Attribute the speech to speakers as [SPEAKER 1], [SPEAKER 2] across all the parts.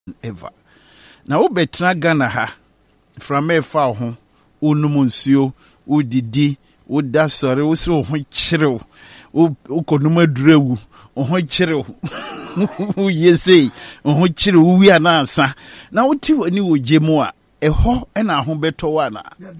[SPEAKER 1] ever. Now, betra Ghana ha from a far home, unumuncio, udidi, uda sorry, also chiro, ukonuma drew, chiro, yes, chiro, we are nasa. Now, what you knew, Jemoa, a ho and a home better one.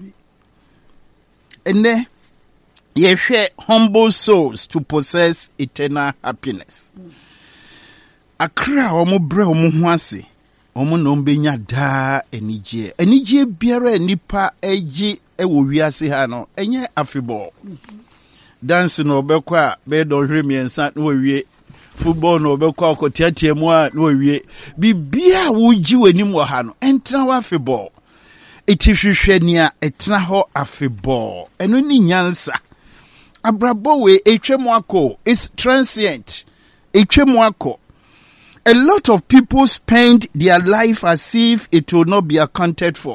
[SPEAKER 1] And then, ye share humble souls to possess eternal happiness. Akra omo bre omo ho ase omo no mbenya da enije biara nipa agi ewo wiase ha no enye afebo dance no obekọ a be do hwe miensa no wie football no obekọ akotiatia mu a no wie bibia wuji wanim wo ha no entra wa afebo etihwehwe nia etna ho afebo eno ni nyansa abrabo we etwemu akọ is transient etwemu akọ. A lot of people spend their life as if it will not be accounted for.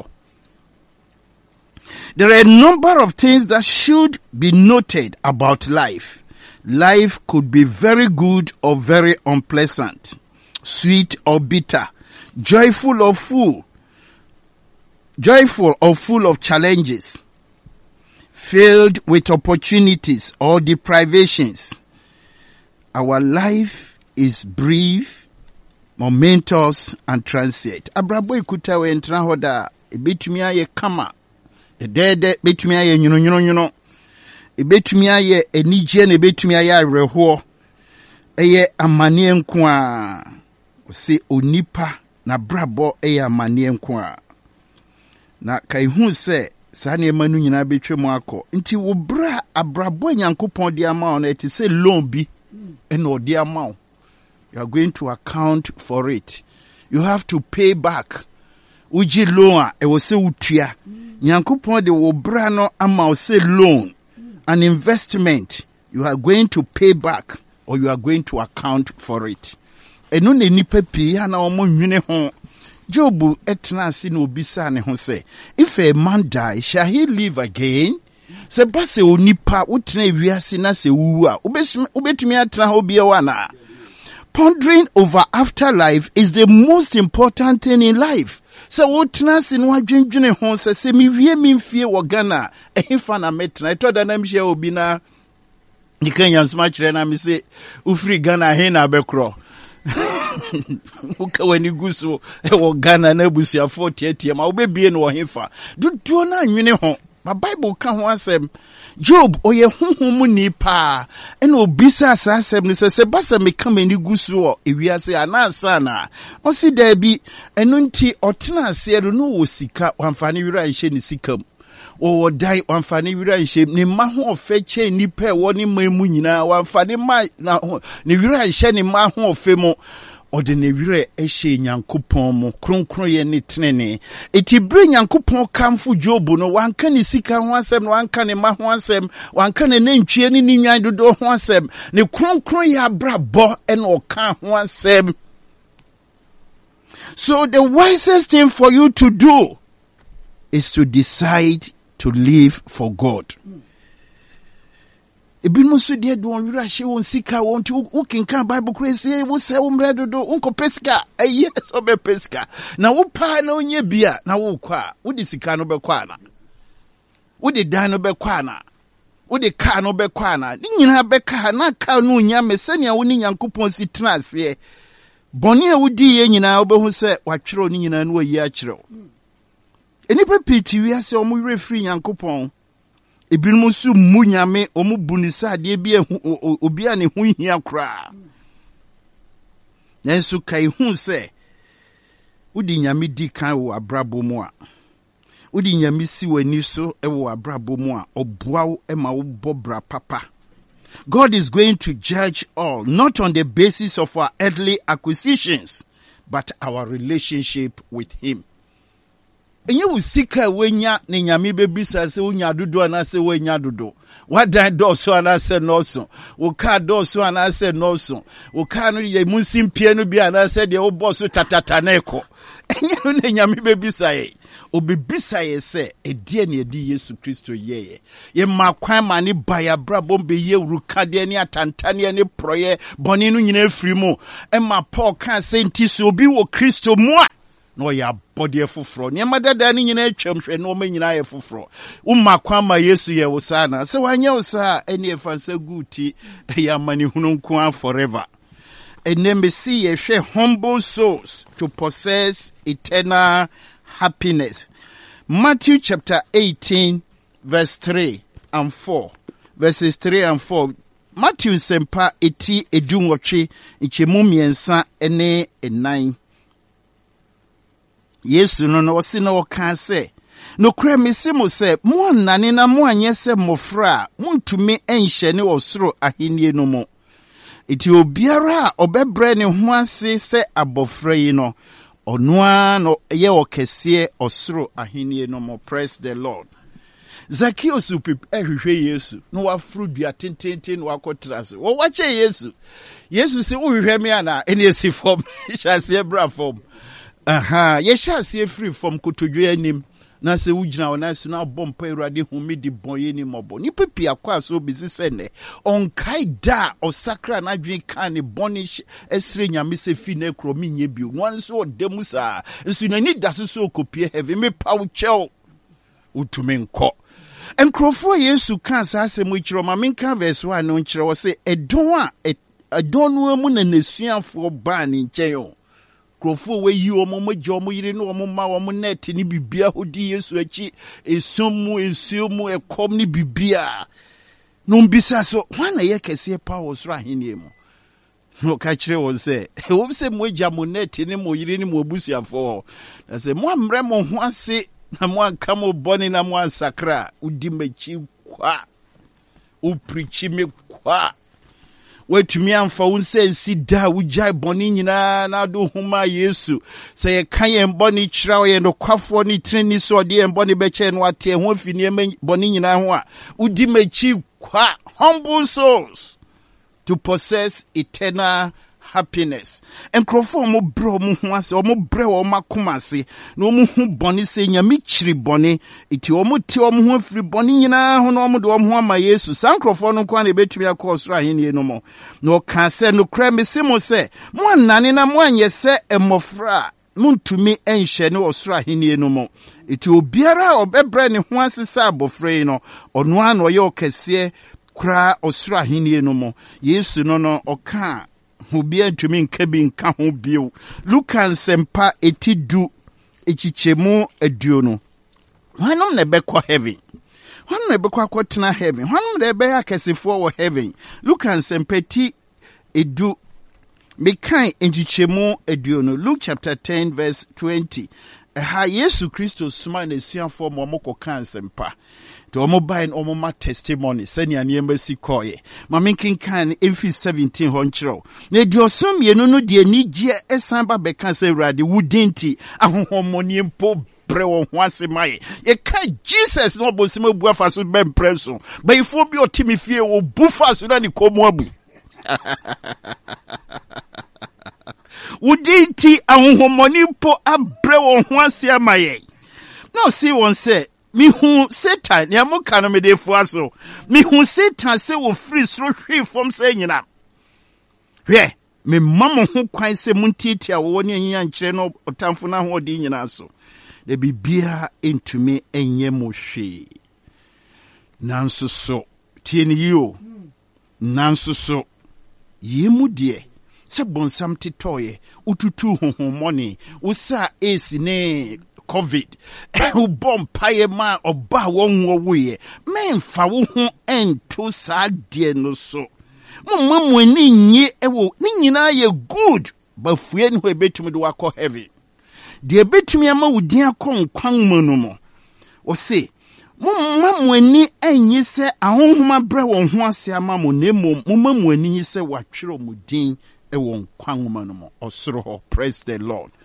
[SPEAKER 1] There are a number of things that should be noted about life. Life could be very good or very unpleasant, sweet or bitter, joyful or full of challenges, filled with opportunities or deprivations. Our life is brief, momentous and transient. Abrabo ikuta we entra hoda ebetumi aye kama dede betumi aye nyuno ebetumi aye enije na ebetumi aye areho eye amane nko a se onipa na brabo eye amane nko a na kai hu se sa ne manu nyina betwemu akọ nti wo bra abrabo nyankopon de ama na eti se loan bi ena odi ama. You are going to account for it. You have to pay back. Uji loan, it will say utia. Nyankopon de wo bra no ama say loan, an investment. You are going to pay back, or you are going to account for it. Eno ne nipa pi na omo nwene ho. Job etna si no bisa ne ho say, if a man die, shall he live again? Se base onipa utna wiase na se wu a, ubetumi atra ho bia wana. Pondering over afterlife is the most important thing in life. So what in what dwendwene ho se mi wie mi mfie wo Ghana ehfa na metra to da na mhye obi na nikanya nsma kire na mi se ufri Ghana he na bekro uka wani guso wo Ghana na busuafo tietie ma obebie no hefa duduo na nwene ho ba Bible ka ho asem Job oye honhom ni pa ena obisa asasem ni se basa me kama ni guso ewiase anansa na o si da bi eno nti otena ase no wo sika wamfane wira nhye ni sikam wo dai wamfane wira nhye ni ma ho ofe che ni pa wo ni mamu nyina wamfane ma na ni wira nhye ni ma ho ofe mo ode ne wire ehye nyankopon mo kronkron ye ne tenene eti bre nyankopon kamfo Job no wanka ne sika ho asem no wanka ne ma ho asem wanka ne ntwie ne nwan dodo ho asem ne kronkron ya brabo en oka ho asem. So the wisest thing for you to do is to decide to live for God. Ebinu so de do wira hye won sika won ti ukinka Bible crazy wo se wo mredo do unko pesika yes obe pesika na wo pa na onye bia na wo kwa wo di sika no be kwa na wo di dan no be kwa na wo di car no be kwa na ni nyina be ka na ka no nya mesania wo ni Nyankopon si tenase boni a wo di ye nyina wo be hu se watwero ni nyina no wayi a kyerɛw enipa piti wi ase o mo refri Nyankopon ebinum su munyame omu bunisa de bi obi ane hu hia kra nanso kai hu se udi nyame di kan wo abrabo mu a udi nyame si wani so e wo abrabo mu a oboawo e ma wo bobra papa. God is going to judge all not on the basis of our earthly acquisitions but our relationship with him. Enye usika wenya ne nyame bebisa se unya dodo na se wenya dodo What that door so and I said no so. We car door so and I said no so. We can't really musim piano be and I said the old boss with tatataneko. And you know, baby say. Obibisa ye se edie ne edi Yesu Kristo ye makwan mane baya brabom be ye urukade ne atantane ne proye bone no nyina afiri mu ma Paul kan se nti so obi wo Kristo mu a no ya body foforo ne madada ne nyina atwam hwe no ma nyina ye foforo makwan ma Yesu ye wo sa na se wanya wo sa ene efansa guti ya mane hunu nko forever. And then we see a humble souls to possess eternal happiness. Matthew chapter 18, verse 3 and 4. Verses 3 and 4. Matthew sempa eti edunwoche nchemu miensa ene enai. Yesu no osi na oka se. No kura misimu se mo nane na mo anye se mofra muntumi enhye ne osoro ahenni no mo. Iti obiara obebre ne ho ase se abofra yi no. Onwa no ye okese osoro ahenni no mo. Praise the Lord. Zacchaeus ehwehwe Yesu no wafru dua tententen no akotra so wo wache Yesu se wo hwehwe me ana ene esi form hyase bra form ye hyase free form kotodwe anim na se wugina wona su na bompa Awurade humi di boye ni mobo ni pepi akwa so bisi sene onkai da osakra na dwen kan ne bonish esre nyame se fi na kromi nye bi no so odemu sa nsu na ni daso so kopie heavy me paw chel utumi nko enkrofo Yesu kan sa asemu kiro ma menka verse 1 no kiro wo se edon no amu na nesuafo ba ni nchen krofo we yi omo magye omo yire no omo ma omo net ni bibia hodi Yesu achi esumu ekom ni bibia no mbisa so wana ye kese pa wo soro ahenie mu no ka kire won se wo se mo agya mo net ni mo yire ni mo abusuafo na se mo amre mo ho ase na mo aka mo boni na mo ansakra udi machi kwa uprichi me kwa wetumi amfa wonse nsi da wujai boni nyina na do huma Yesu se ye kan ye boni kira ye no kwafo ni treni so de ye boni beche no ate ho fini boni nyina ho a udi machi kwa humble souls to possess eternal happiness. Enkrofo mo bro mo ho ase mo bre wo makomase na mo hu boni se nyame chiri boni iti wo mo ti wo mo ho afiri boni nyina ho na wo de wo ho ama Yesu sankrofo no kwa na betumi akọ soro ahenie no mo no ka se no kra mesimo se mo anane na mo anye se emofra muntumi enhye ne osoro ahenie no mo iti obiara obebre ne ho ase sa abofra no ono an oye okese kra osoro ahenie no mo Yesu no oka Hubia tumi nkabi nka ho bio. Luka nsempa etidu echichemu aduonu. Hwanom na bekọ heaven. Hwanom na bekọ akọtena heaven. Hwanom na be akesefo wo heaven. Luka nsempa eti edu mekan echichemu aduonu. Luke chapter 10 verse 20. Ha Yesu Kristo suma na esuafo mo koka nsempa. To omo buy omo ma testimony senia ne embassy koye ma menkin kan mf 17 ho nkyerɛw na diosom ye no de anigye esan ba beka se Awurade wudinti ahohomoni mpo bre wo ho asemaye ye ka Jesus no bosima bu afa so be mpreso ba ifo bi otimi fie wo bufa so na ni komo abu wudinti ahohomoni mpo abre wo ho asemaye no see one say Mihu Satan, ya muka no medefu aso. Mihu Satan se wo free sro hwi fom se nyina. Hwe, me mamo ho kwan se muntiti a wo ne anya nkyere no otamfo na ho odi nyina so. De bibia entumi enye mo hwe. Nanso so, tie ni yo. Nanso so, yemu de se bonsam titoye, ututu honhomoni, usa esi ne COVID. Ubom paye ma oba wonwo wuye. Memfa wo ho ento sa de no so. Mo ni nyi ewo ni nyina ye good. Ba fue ni ho ebetumi de wakọ heavy. De ebetumi ama wudin akọ nkwan mu no mo. O se mo ni enyi se ahonhoma bre won ho ase ama mo na mo ni se watwere mo din ewo nkwan mu no mo. Osoro ho. Praise the Lord.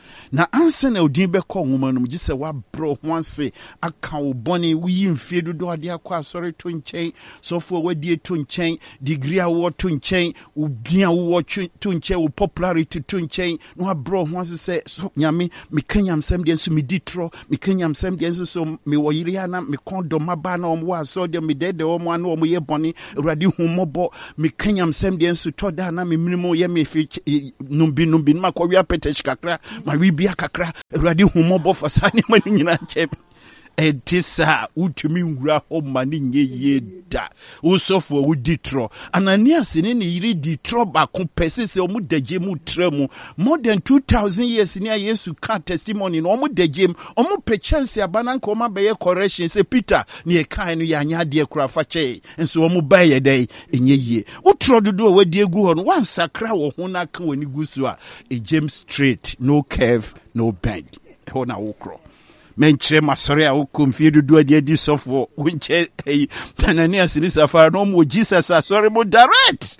[SPEAKER 1] na ansa na odin bɛkɔ nwoma no mu gye sɛ wabro ho ase aka wo bɔne woyi mfie dodo ade akɔ asɔre to nkyɛn sɔfo wadie to nkyɛn degree a wo to nkyɛn wo bia wo to nkyɛn wo popularity to nkyɛn no wabro ho ase sɛ nyame meka nyamsɛm deɛ nso medi toro meka nyamsɛm deɛ nso so mewɔ yere ana mekɔn dɔma ba na ɔmo wɔ asɔre deɛ medɛdɛ ɔmo ana ɔmo yɛ bɔne awurade hu mmɔbɔ meka nyamsɛm deɛ nso tɔ da na meminimu yɛ mefi numbi ma kɔwia petech kakra ma wibia kakra awurade hu mmɔbɔ fa saa nneɛma no nyinaa nkyɛm ɛnti saa wotumi nwura hɔ ma ne nyɛ yie da wosɔfo a wodi trɔ Ananias ne ne yere di trɔ baako pɛ sɛ ɔmo dagye mu tra mu more than 2000 years ne a Yesu ka testimony no ɔmo dagye mu ɔmo pɛ chance aba na nka ɔmo abɛyɛ correction sɛ Peter ne yɛkae no yɛanyɛ adeɛ kora fa kyɛe nso ɔmo ba yɛ dɛn ɛnyɛ yie wotrɔ dodo a wadi egu hɔ no wansakra wɔ ho na aka w'ani gu so a ɛgyem straight no curve no bend ɛhɔ na wokorɔ menkyerɛ masɔre a wokɔ mfie dodo ade adi sɔfoɔ wonkyɛ Ananias ne Safira no ɔmo Jesus asɔre mo direct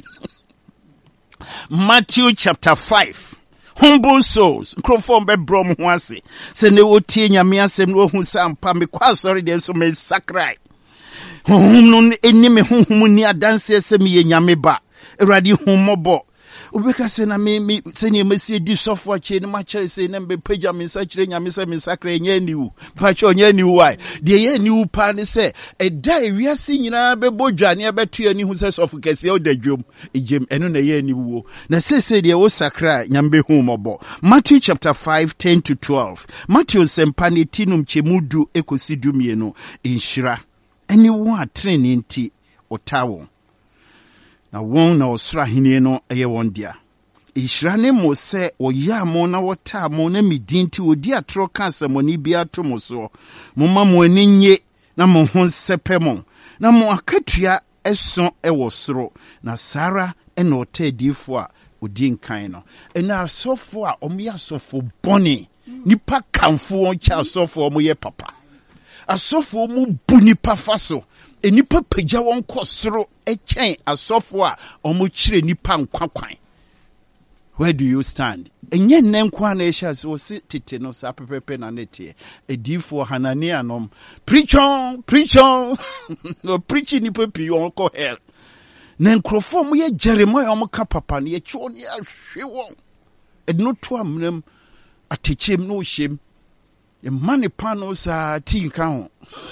[SPEAKER 1] Matthew chapter 5 humble souls nkurɔfoɔ bɛbrɔ mo ho ase sɛ ne wɔtie nyame asɛm no wɔhu sɛ ampa mekɔ asɔre deɛ nso mesakrai honhom no ɛni me honhom ni adanseɛ sɛ meyɛ nyame ba awurade hu mmɔbɔ Ubeka se na me se ni mesi di sofo ache ni ma chere se na mbe pagya me nsa chere nyame se me sakra nya niwu pa che onya niwu why de ye niwu pa ne se eda ewiase nyina be bodwane e beto ani hu se sofo kese o da dwom ejem eno na ye niwu na se de wo sakra nyambe hu mobo Matthew chapter 5:10-12 Matthew sempa ne tinum chemudu ekosi dumienu inshira eni wo atrene nti otawo na won na osra henie no eye won dia ihira ne mo se oya mo na wota mo na midinti odi atro kansamoni bia to mo so mo ma mo aninye na mo ho sepe mo na mo akatua eso ewo soro na Sara ena otadifo a odi nkan no ena asofo a omo asofo boni nipa kamfo on cha asofo omo ye papa asofo mu bu nipa faso enipa pagya won kosoro echen asofo a omo kire nipa nkwakwan. Where do you stand? Enye nenkwa na esha so si tete no sa pepepe na nete edifo Hanania nom preach on no preach nipa pi on ko hell na nkrofo mo ye Jeremiah omo ka papa na ye cho ne ahwe won edno to amnam atechem no hyem e mane pano sa tinka ho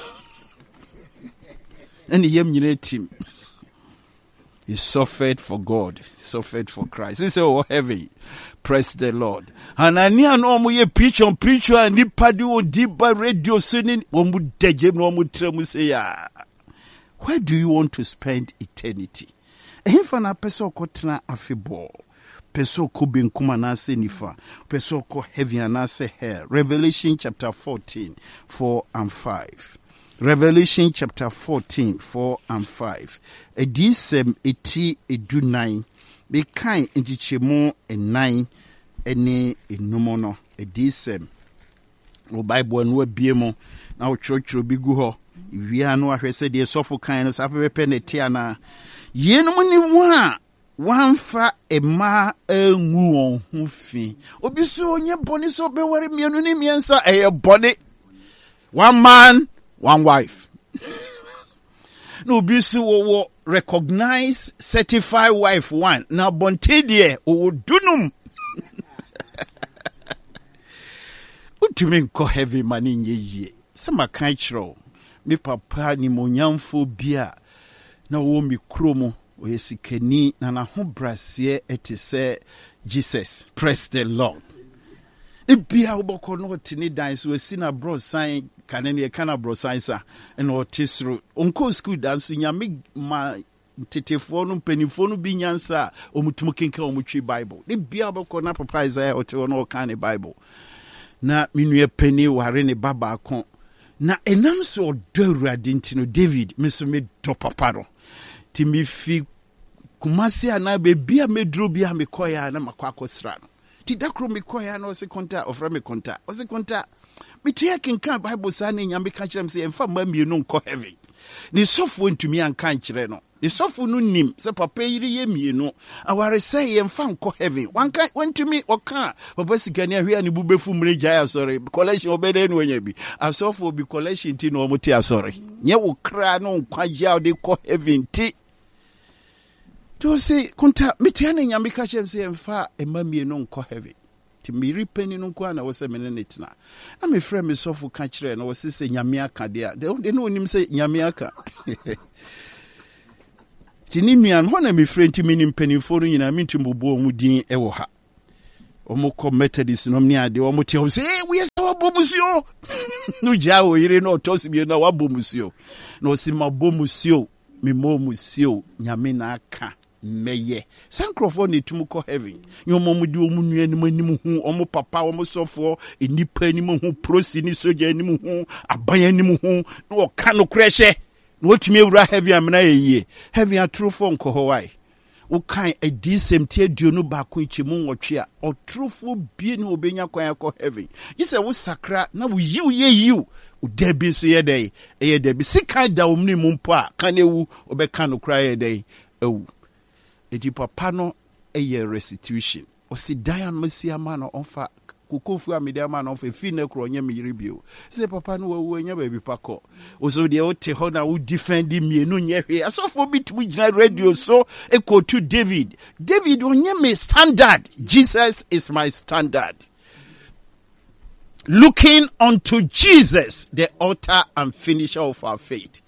[SPEAKER 1] and yem nyina tim. He suffered for God, he suffered for Christ. He said, oh heaven, praise the Lord. Hanania no mo ye preach and nipa di o diba radio sunin omu dejem no omu tremu say ya. Where do you want to spend eternity? Ehimfa na peso kotena afebo. Peso ko benkuma na se nifa. Peso ko heaven na se hell. Revelation chapter 14:4-5. Revelation chapter 14:4-5. Edisem eti edunai. Be kind intichemo enai ene enumono. Edisem. O Bible no biemo. Na o church bi gu ho. Wia no ahwese de sofo kan no sapepe ne tiana. Yenum ni wa wanfa ema enwu on hu fi. Obi so onye bone so be ware mienu ni miensa eye bone. One man, one wife. No bisi wo recognize certified wife one. Na bonte die o dunum. Utumi nko heavy money nye. Sama kan chiro. Me papa ni monyamfo bia na wo mi kromo o yesikani na na ho brasie etise Jesus. Praise the Lord. Ebia oboko no tini dan so asina bro sign kanene kana bro sign sa na otisro onko school dan so nyame ma tetefo no mpanifo no bi nyansa omutumu kenka omutwi Bible. Ebia oboko na papa Isaiah otewo no kan Bible. Na minue pani ware ne baba akon. Na enam so odo Awurade ntino David meso me do papa no. Ti mi fi kumasi ana bebia medro bia mekoya na makwa akosra no. Ti dakro mekoya na ose konta ofra me konta. Ose konta me tie kenka Bible sa na nyame ka kire me se emfa ma mienu nko heaven. Ni sɔfo ntumi anka nkyerɛ no. Ni sɔfo no nim sɛ papa yiri ye mienu. Aware sɛ yɛmfa nkɔ heaven. Wanka wantumi ɔka papa sikani ahwe ani bubefu mreja asɔre. Collection obede no nya bi. Asɔfo bi collection ti no ɔmote asɔre. Nye wo kra no nkwagya ode kɔ heaven ti. To say konta metiane nyame ka kyerɛ sɛ yɛmfa ɛma mienu nkɔ heaven. Ti miri pani no kwa na wo sɛ mene ne tena. Na me frɛ me sɔfo ka kyerɛ no wo sɛ nyame aka de de no onim sɛ nyame aka. Ti ni nuan ho na me frɛ nti me mpanimfo no nyina me ntumbobo mu din ɛwɔ ha. Omo kɔ Methodist no ne ade omo te ho sɛ we yɛ sɛ wabomusio. No gya wo yire no tosi bi na wabomusio. Na osi mabomusio me momusio nyame na aka. Meye sankrofo ne tum kɔ heaven nyomo mu di omu nua ni manim hu omo papa omo sofo enipa ni mu hu prosi ni soja ni mu hu aban ni mu hu na oka no krehye na otumi ewura heaven amena yeye heaven atrofo nkɔ hɔ wai wo kan edi semtie aduonu ba ko ichimu nwotwe a otrofo bie ni obenya kwan akɔ heaven gise wo sakra na wo yiw uda bi so ye dai eye da bi sika da omni mu mpo a kan ewu obeka no kra ye dai ewu eti papa no eye restitution o si dan masi ama no onfa kokofu amede ama no onfa fi na kro nya meyiri bio se papa no wawu anya ba bi pakọ o so de o te ho na wo defend mienu nye hwe asofo bitum gina radio so equal to David onye me standard. Jesus is my standard. Looking unto Jesus, the author and finisher of our faith.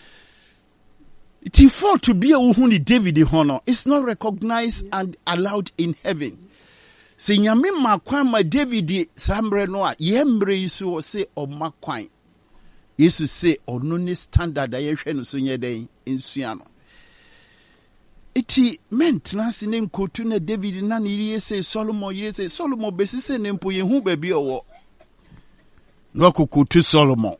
[SPEAKER 1] It is for to be a uhuni David honor. It's not recognized and allowed in heaven. Se nyame makwan ma David sambre no a yembre yisu se o makwan. Yesu se ono ne standard aye hwe no so nye den nsua no. Iti maintenance ne nkotu na David na ne yire se Solomon besi se ne mpo ye hu ba bi owo. No kokotu Solomon.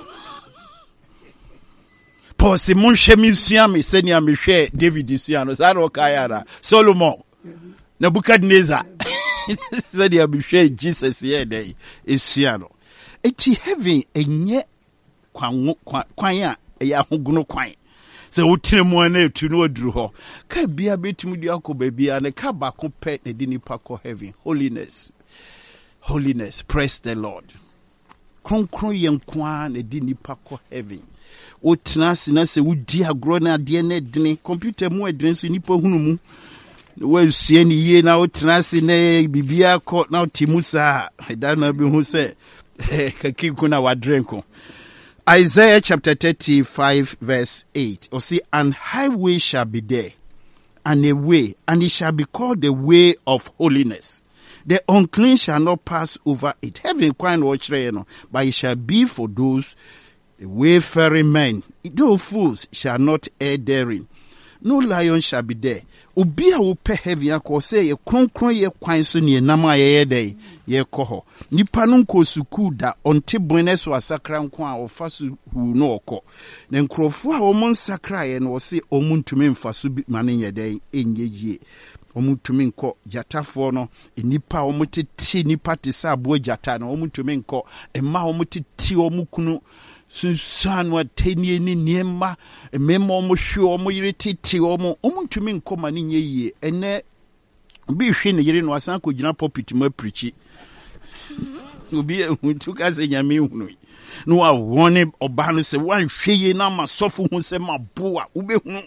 [SPEAKER 1] Paul se mon chemi siami seni amehwe David siano saro kayara Solomon Nebukadnezar seni amehwe Jesus ye dey siano eti heaven enye kwan ya ya hugunu kwan se wotire mu na etu no aduru ho ka bia betum di akoba bia ne ka ba ko pe ne di nipa ko heaven. Holiness, praise the Lord. Kronkron yenkwa ne di nipa ko heaven. O tenase na se wudi agro na de na dene computer mu edene so nipa hunu mu we sie ni ye na o tenase na bibia ko na timusa da na bi hu se kakiku na wadrenko. Isaiah chapter 35 verse 8 or see, and highway shall be there and a way, and it shall be called the way of holiness. The unclean shall not pass over it. Heaven quite watch but it shall be for those the wayfaring men. Those fools shall not err therein. No lion shall be there. Obi a wo pe heaven akọ say ye kronkron ye kwan so ne nam ye dey ye kọ ho. Nipa no nko suku da onte bonne so asakra nko a ofa so hu no okọ. Na nkrofo a omon sakra ye no se omuntumi mfa so mane ye dey enyegie. Omutumi nko jatafo no nipa omutiti nipa te sa abo jata no omutumi nko ema omutiti omukunu sunsan wa tenie ni niema emema omuhwe omuyire titi omuntumi nko mane nyeye ene bi hwe ne yire no asan ko gina pulpit ma preachi obi huntu ka se nyame hunu no wa wone oba no se wan hwe ye na masofo hu se maboa ubehunu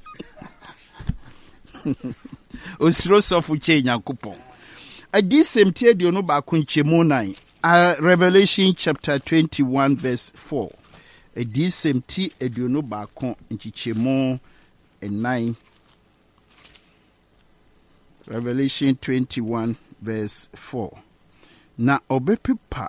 [SPEAKER 1] osiro sofu che nyankopon adi semtie de no ba kunchemu 9 Revelation chapter 21 verse 4 adi semti eduno ba kon nchichemu 9 Revelation 21 verse 4 na obepepa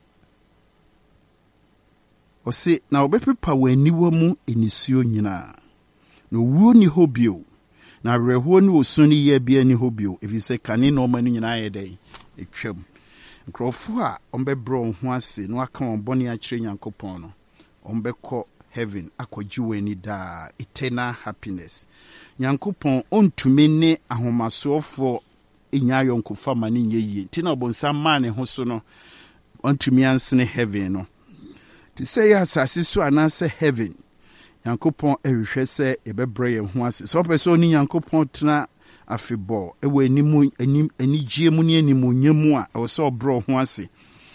[SPEAKER 1] ose na obepepa waniwa mu enisuo nyina no wuo ni hobio na reho ni osuni ye bia ni hobio efise kane no mani nyina ye dai etwam nkrofo a ombebro ho ase no aka onbone a kire nyankopon no ombekọ heaven akọji wani da eternal happiness nyankopon ontumi ne ahomasofo enyayo nkofa mane nyeye tina obonsa mane ho so no ontumi ansene heaven no ti say asase so anase heaven Nyankopɔn ehwehwɛ sɛ ebebrɛ yɛn ho ase. So pɛ sɛ oni Nyankopɔn tena afebɔ ewe anigye mu ne animuonyam mu a ɛwɔ sɛ ɔbrɛ ho ase.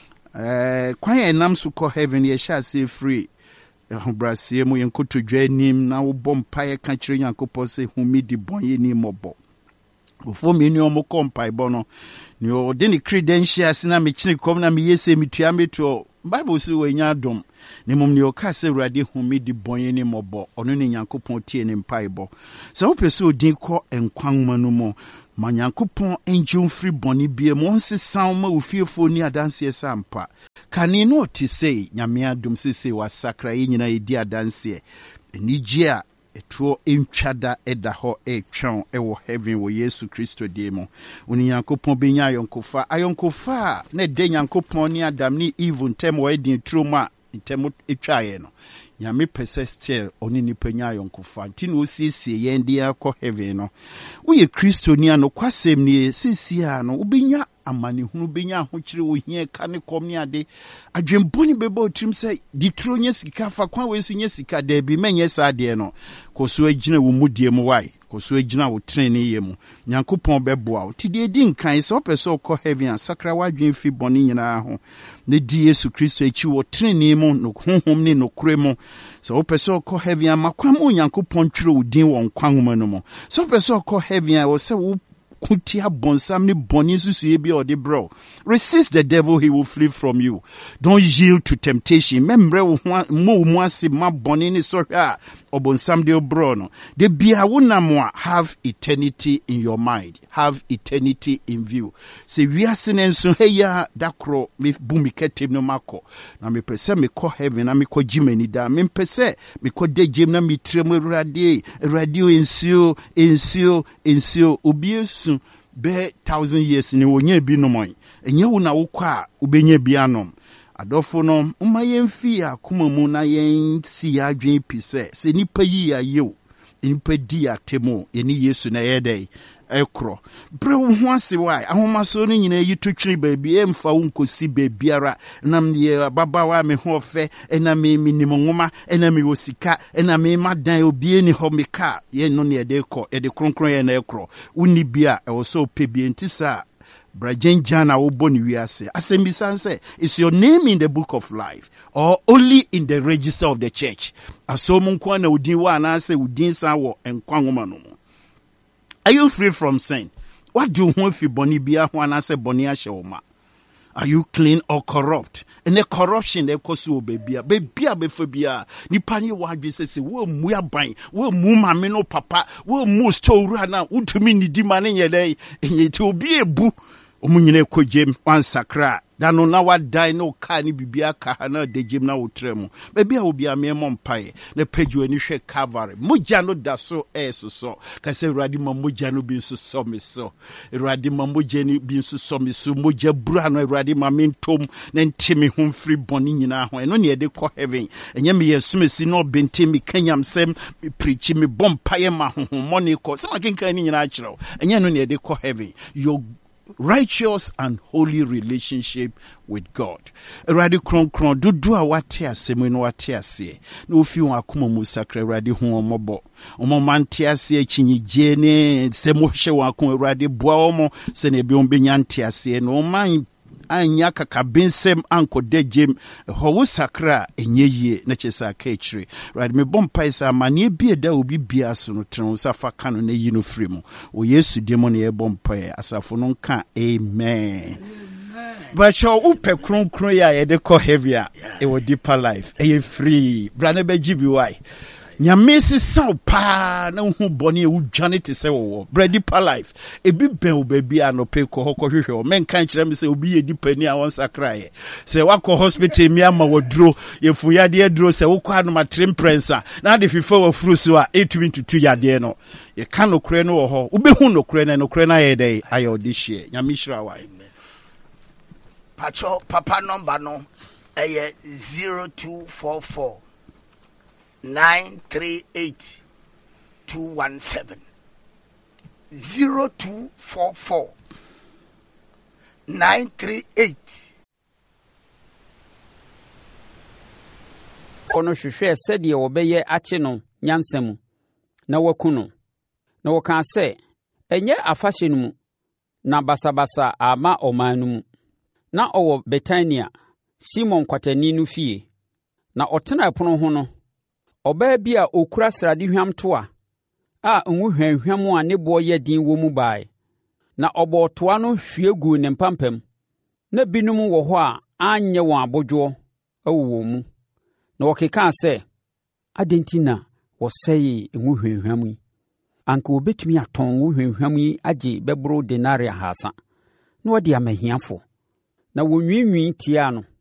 [SPEAKER 1] Kwan yɛn nam so kɔ heaven yɛhyɛ ase free ahobraseɛ mu yɛn kotodwa anim na wobɔ mpaeɛ ka kyerɛ Nyankopɔn sɛ humi di bɔn yɛ ni mmɔbɔ. Ofo me ni omo kɔ mpaebɔ no ne ɔde ne credentials na mekyene kɔm na meyɛ sɛ metua meto Bible so wanya adom ne mom ne ɔka sɛ Awurade humi di bɔn ne mmɔbɔ ɔno ne Nyankopɔn tie ne mpaebɔ. Sɛ wopɛ sɛ odin kɔ nkwa nwoma no mu ma Nyankopɔn engye mfiri bɔne bia mu ɔnsesan ma ofiefo ni adanseɛ sampa kane no ɔte sɛ Nyame adom sese wasakra yɛ nyina yɛdi adanseɛ enigye a etuo entwada eda hɔ etwɛn ɛwɔ heaven wɔ Yesu Kristo die mu. Oni Nyankopɔn benya ayɔnkofa na de Nyankopɔn ne Adam ne Eve ntem wɔ edin troma ntem etwae no. Nyame pɛsɛ still oni nipa nya ayɔnkofa nti no osiesie yɛn de akɔ heaven no. Wo ye Kristo ni ano kwasɛm ne sisia no wobenya amanehunu benya ahokyere wo hia ka ne kom ne ade adwemboni beba otrim sɛ ditro nya sika fa kwan we so nya sika da bi menye sa de no koso agina wo mudie mu wai koso agina wo trene ye mu Nyankopɔn bɛboa wo ti de di nkan sɛ opɛ kɔ heaven sakra wadwen fi bɔne nyinaa ho ne di Yesu Kristo echi wo trene mu no honhom ne no kure mu sɛ opɛ kɔ heaven amakwam Nyankopɔn twere wo din wɔ nkwanhoma no mu sɛ opɛ kɔ heaven wo sɛ wo kutia bonsam ni boni susuye bi ode bro. Resist the devil, he will flee from you. Don't yield to temptation. Membre mo mwasi ma boni ni soha obonsam de bro no. De biya wunamwa have eternity in your mind. Have eternity in view. Se wiasine nso heya dakro mi bumi ketem no mako. Na mi pese mi ko heaven na mi ko jimeni da. Mi pese mi ko de jem na mi tremo radio insio obiesu be 1,000 years ni wonye bi no moy enye wo na wo kwa ubenye bi anom adofo no umma yemfi akoma mu na yen si adwen pise se nipa yi ayew nipa di atemo eni Yesu na yedai ekro bre wo ho ase wai ahomaso no nyina yi totwiri baabi emfa wo nkosi baabiara nam ye babawa me ho ofe ena me minim nwoma ena me osika ena me madan obi eni ho meka ye no ne de kɔ de kronkron ye na ekro woni bia e wo so pebie ntisa Brajenjana woboni wiase asembisanse is your name in the book of life or only in the register of the church asomu kwa na udin wa na ase udin san wo enkwanwoma no mu. Are you free from sin? What do you want if you boni bia ho na se boni ahye wo ma? Are you clean or corrupt? And the corruption they cause you bebia befobia ni pani wadwe sese wo mu aban wo mu mame no papa wo mu store na utumi ni di mane yede ti obi ebu omunyine kojem wansakra dano na wadai no ka ni bibia ka na dejem na wotremu bebia obi amemo mpae na pagyo ani hwe Calvary mogya no da so so ka se Awurade ma mogya no bi nso so me so Awurade ma mogya ni bi nso so me so mogya bura no Awurade ma mentom na ntimi ho mfiri bɔne nyina ho eno ne de kɔ heaven enye me yesumesi no bentimi kanyam sem preach me bompae ma honhommɔne kɔ se makenkan ni nyina akyerɛw enye no ne de kɔ heaven your righteous and holy relationship with God. Eradi kron dudu a wate asemu no wate ase. Na ofi won akoma mu sakra eradi hu omobo. Omo mante ase chinyigye ne semo hye won akoma eradi boa omo se na ebi on benya nte ase no man anya kakabensem anko dejem ho sakra enyeye na chesa ka echire right me bompai sa mane bia da obi bia so no tren safa kanu na yi no free mu o Yesu demo na ye bompai asafo no nka amen. But your upe kron ya ye de ko heavy a e wo deeper life e free brane be gibi why Nyamesi sao pa na hu boni e udwane te se wo bready pa life e bi ben obabi anope ko hokɔ hwehwɛ o men kan kyerɛ me se obi ye dipa ni a won sakrae se wakɔ hospital mi ama woduro ye fu yade aduro se wo kwa no matrim prensa na de fifa wa furu so a etumi tutu yade no ye kan no kure no wo ho ubehu no kure na ye dey ayo de hye nyamishira wa
[SPEAKER 2] pacho papa number no 0244 938 217 0244 938
[SPEAKER 3] asraafoɔ no hwehwɛɛ sɛdeɛ wɔbɛyɛ akye no nyansa mu na waku no. Na wɔkaa sɛ, ɛnyɛ afahyɛ no mu, na basabasa ama ɔman no mu. Na ɔwɔ Betania, Simon kwatani no fie. Na ɔtena ɛpono ho no, ɔbaa bi a ɔkura sradehwam toa a nguhwanhwam a ne boɔ yɛ den wɔ mu baeɛ. Na ɔbɔɔ toa no hwie guu ne mpampam. Na binom wɔ hɔ a anyɛ wɔn abodwoɔ wɔ wɔn mu. Na wɔkekaa sɛ, adɛn nti na wɔsɛee nguhwanhwam yi? Anka wɔbɛtumi atɔn nguhwanhwam yi agye bɛboro denare 300 na wɔde ama ahiafoɔ. Na wɔnwiinwii tiaa no.